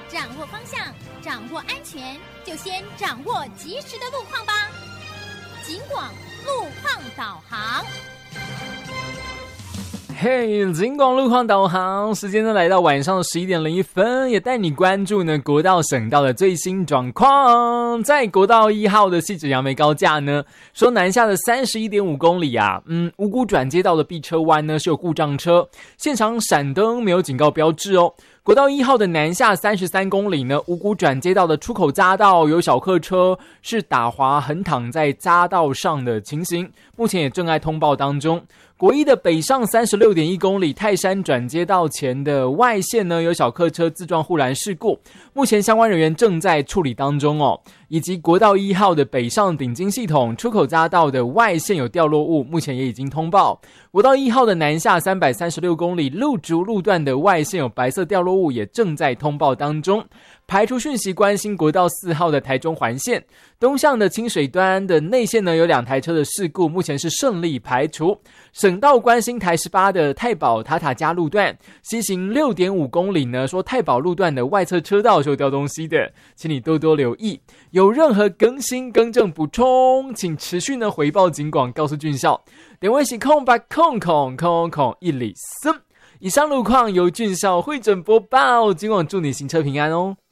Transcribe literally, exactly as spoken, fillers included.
掌握方向，掌握安全，就先掌握及时的路况吧。警广路况导航。 嘿、hey, 警广路况导航，时间呢来到晚上的十一点零一分，也带你关注呢国道省道的最新状况。在国道一号的汐止杨梅高架呢，说南下的 三十一点五公里啊，嗯，五股转接道的避车弯呢是有故障车，现场闪灯没有警告标志哦。国道一号的南下三十三公里呢，五股转接道的出口匝道有小客车是打滑横躺在匝道上的情形，目前也正在通报当中。国一的北上 三十六点一公里泰山转接道前的外线呢，有小客车自撞护栏事故，目前相关人员正在处理当中哦。以及国道一号的北上顶金系统出口匝道的外线有掉落物，目前也已经通报。国道一号的南下三百三十六公里路竹路段的外线有白色掉落物，也正在通报当中。排除讯息关心国道四号的台中环线东向的清水端的内线呢，有两台车的事故，目前是顺利排除。省道关心台十八的太保塔塔加路段西行 六点五公里呢，说太保路段的外侧车道是有掉东西的，请你多多留意。有任何更新更正补充，请持续呢回报警广告诉俊孝。点位是空八空空空空一里森。以上路况由俊孝会诊播报，警广祝你行车平安哦。